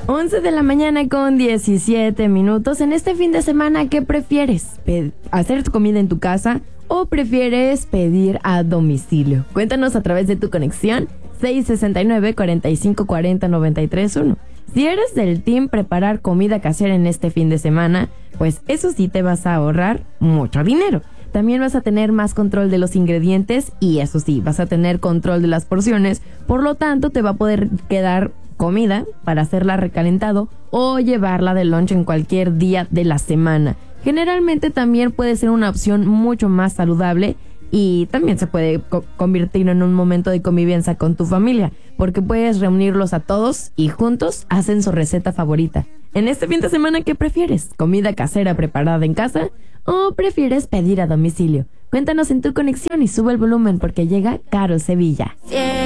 11 de la mañana con 17 minutos. En este fin de semana, ¿qué prefieres? ¿Hacer tu comida en tu casa o prefieres pedir a domicilio? Cuéntanos a través de tu conexión 669-4540-931. Si eres del team preparar comida casera en este fin de semana, pues eso sí te vas a ahorrar mucho dinero. También vas a tener más control de los ingredientes y eso sí, vas a tener control de las porciones. Por lo tanto, te va a poder quedar comida para hacerla recalentado o llevarla de lunch en cualquier día de la semana. Generalmente también puede ser una opción mucho más saludable y también se puede convertir en un momento de convivencia con tu familia, porque puedes reunirlos a todos y juntos hacen su receta favorita. En este fin de semana, ¿qué prefieres? ¿Comida casera preparada en casa o prefieres pedir a domicilio? Cuéntanos en tu conexión y sube el volumen porque llega Caro Sevilla.